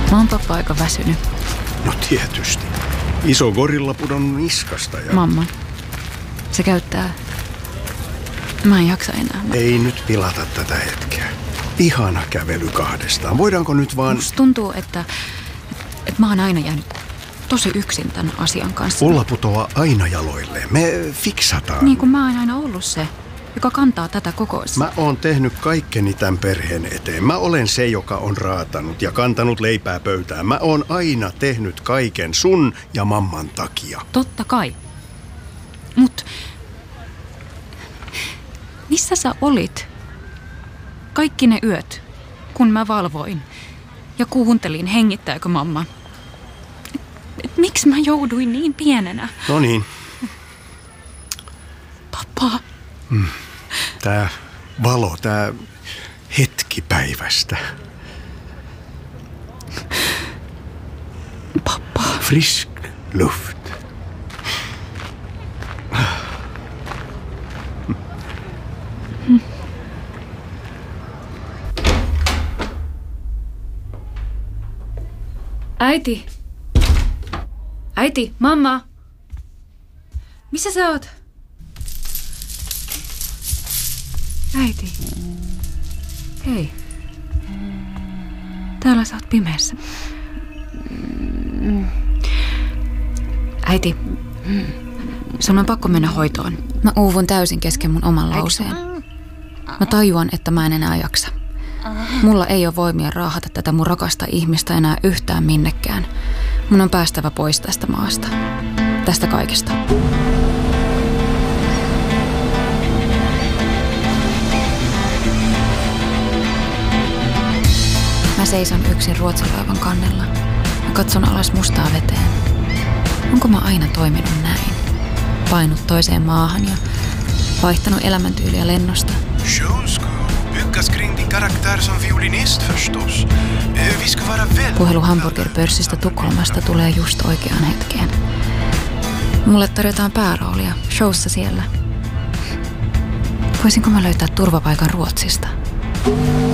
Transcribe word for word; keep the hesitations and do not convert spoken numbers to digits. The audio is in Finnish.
Mä oon pappa aika väsynyt. No tietysti. Iso gorilla pudonnut niskasta ja... Mamma. Se käyttää... Mä en jaksa enää. Mä... Ei nyt pilata tätä hetkeä. Ihana kävely kahdestaan. Voidaanko nyt vaan... Musta tuntuu, että, että mä oon aina jäänyt tosi yksin tämän asian kanssa. Ulla putoaa aina jaloille. Me fiksataan. Niin kuin mä oon aina ollut se, joka kantaa tätä koko... Mä oon tehnyt kaikkeni tämän perheen eteen. Mä olen se, joka on raatanut ja kantanut leipää pöytään. Mä oon aina tehnyt kaiken sun ja mamman takia. Totta kai. Mut... Missä sä olit? Kaikki ne yöt, kun mä valvoin ja kuuntelin, hengittääkö mamma. Et, et, miksi mä jouduin niin pienenä? No niin. Pappa. Mm. Tää valo, tää hetki päivästä. Pappa. Frisk luft. Mm. Äiti. Äiti, mamma. Missä sä oot? Äiti. Hei. Täällä sä oot pimeässä. Äiti. Sun on pakko mennä hoitoon. Mä uuvun täysin kesken mun oman lauseen. Mä tajuan, että mä en enää jaksa. Mulla ei ole voimia raahata tätä mun rakasta ihmistä enää yhtään minnekään. Mun on päästävä pois tästä maasta. Tästä kaikesta. Mä seison yksin Ruotsin-laivan kannella. Mä katson alas mustaa veteen. Onko mä aina toiminut näin? Painut toiseen maahan ja vaihtanut elämäntyyliä lennosta. Byggas kring din karaktär som violinist förstås. Vi ska vara väldigt... Puhelu hamburgerpörssistä Tukholmasta tulee just oikeaan hetkeen. Mulle tarjotaan pääroolia showssa siellä. Voisinko mä löytää turvapaikan Ruotsista?